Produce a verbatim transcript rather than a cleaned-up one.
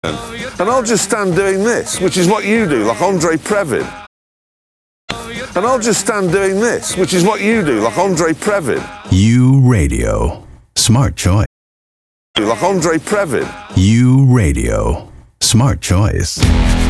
And I'll just stand doing this, which is what you do, like Andre Previn. And I'll just stand doing this, which is what you do, like Andre Previn. You Radio. Smart choice. Like Andre Previn. You Radio. Smart choice.